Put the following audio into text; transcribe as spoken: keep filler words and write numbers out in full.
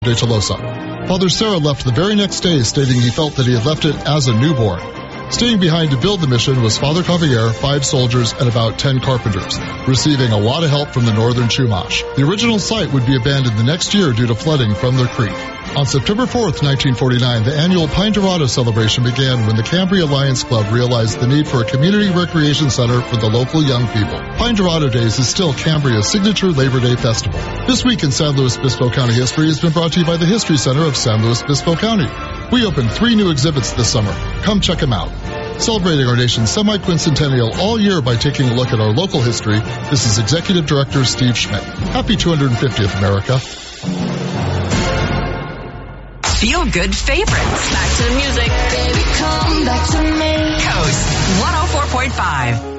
de Tolosa. Father Serra left the very next day, stating he felt that he had left it as a newborn. Staying behind to build the mission was Father Javier, five soldiers, and about ten carpenters, receiving a lot of help from the northern Chumash. The original site would be abandoned the next year due to flooding from the creek. On September fourth, nineteen forty-nine, the annual Pine Dorado celebration began when the Cambria Lions Club realized the need for a community recreation center for the local young people. Pine Dorado Days is still Cambria's signature Labor Day festival. This week in San Luis Obispo County history has been brought to you by the History Center of San Luis Obispo County. We opened three new exhibits this summer. Come check them out. Celebrating our nation's semi-quincentennial all year by taking a look at our local history, this is Executive Director Steve Schmidt. Happy two hundred fiftieth, America. Feel good favorites. Back to the music. Baby, come back to me. Coast one oh four point five.